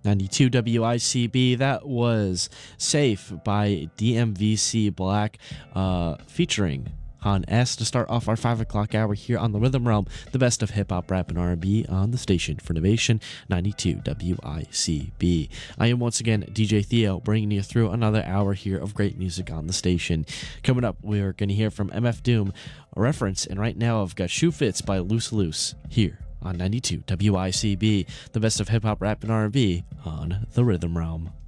92 WICB. That was Safe by DMVC Black, featuring Han S to start off our 5 o'clock hour here on the Rhythm Realm, the best of hip hop, rap, and R&B on the station for Innovation 92 WICB. I am once again DJ Theo, bringing you through another hour here of great music on the station. Coming up, we're going to hear from MF Doom, a reference, and right now I've got Shoe Fits by Loose Loose here on 92 WICB, the best of hip hop, rap, and R&B on the Rhythm Realm.